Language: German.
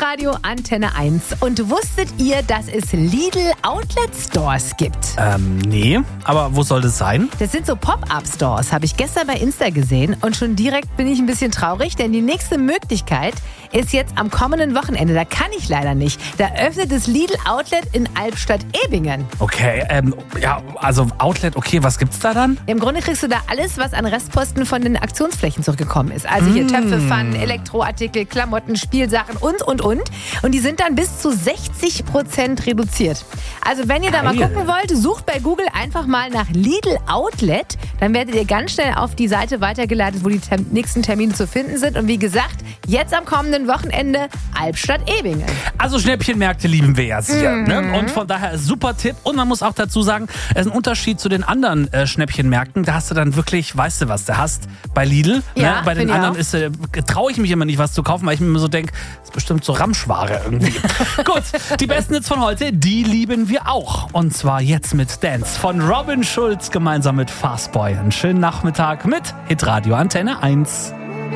Hitradio Antenne 1. Und wusstet ihr, dass es Lidl Outlet Stores gibt? Nee, aber wo soll das sein? Das sind so Pop-Up-Stores, habe ich gestern bei Insta gesehen. Und schon direkt bin ich ein bisschen traurig, denn die nächste Möglichkeit ist jetzt am kommenden Wochenende. Da kann ich leider nicht. Da öffnet das Lidl Outlet in Albstadt-Ebingen. Okay, also Outlet, okay, was gibt's da dann? Im Grunde kriegst du da alles, was an Restposten von den Aktionsflächen zurückgekommen ist. Also hier Töpfe, Pfannen, Elektroartikel, Klamotten, Spielsachen und. Und die sind dann bis zu 60% reduziert. Also wenn ihr da mal gucken wollt, sucht bei Google einfach mal nach Lidl Outlet. Dann werdet ihr ganz schnell auf die Seite weitergeleitet, wo die nächsten Termine zu finden sind. Und wie gesagt, jetzt am kommenden Wochenende Albstadt-Ebingen. Also Schnäppchenmärkte lieben wir jetzt hier. Ne? Und von daher super Tipp. Und man muss auch dazu sagen, es ist ein Unterschied zu den anderen Schnäppchenmärkten. Da hast du dann wirklich, weißt du was, du hast bei Lidl. Ja, ne? Bei den anderen traue ich mich immer nicht, was zu kaufen, weil ich mir immer so denke, das ist bestimmt so Ramschware irgendwie. Gut, die besten Hits von heute, die lieben wir auch. Und zwar jetzt mit Dance von Robin Schulz gemeinsam mit Fastboy. Einen schönen Nachmittag mit Hitradio Antenne 1.